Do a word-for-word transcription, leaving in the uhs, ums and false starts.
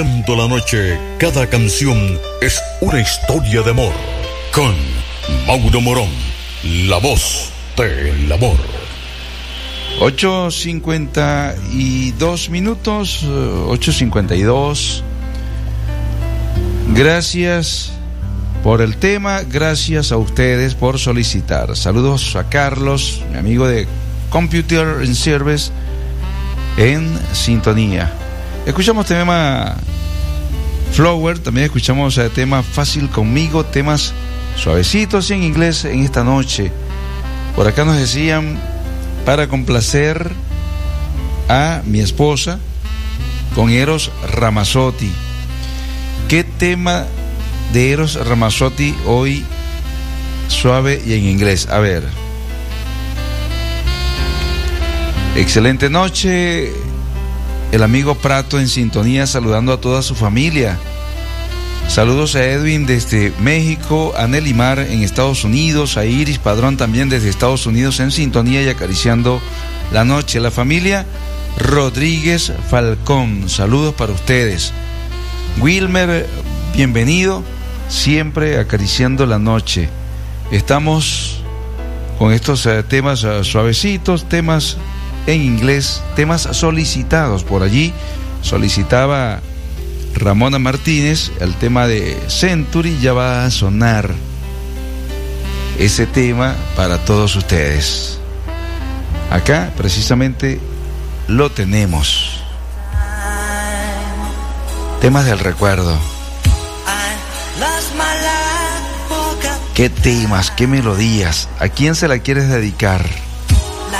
La noche, cada canción es una historia de amor. Con Mauro Morón, la voz del amor. ocho cincuenta y dos minutos, ocho cincuenta y dos. Gracias por el tema, gracias a ustedes por solicitar. Saludos a Carlos, mi amigo de Computer and Service, en sintonía. Escuchamos tema Flower, también escuchamos el tema Fácil Conmigo, temas suavecitos en inglés en esta noche. Por acá nos decían, para complacer a mi esposa con Eros Ramazzotti. ¿Qué tema de Eros Ramazzotti hoy suave y en inglés? A ver. Excelente noche. El amigo Prato en sintonía, saludando a toda su familia. Saludos a Edwin desde México, a Nelly Mar en Estados Unidos, a Iris Padrón también desde Estados Unidos en sintonía y acariciando la noche. La familia Rodríguez Falcón, saludos para ustedes. Wilmer, bienvenido, siempre acariciando la noche. Estamos con estos uh, temas uh, suavecitos, temas en inglés, temas solicitados por allí. Solicitaba Ramona Martínez el tema de Century, ya va a sonar ese tema para todos ustedes. Acá precisamente lo tenemos. Temas del recuerdo. ¿Qué temas, qué melodías? ¿A quién se la quieres dedicar?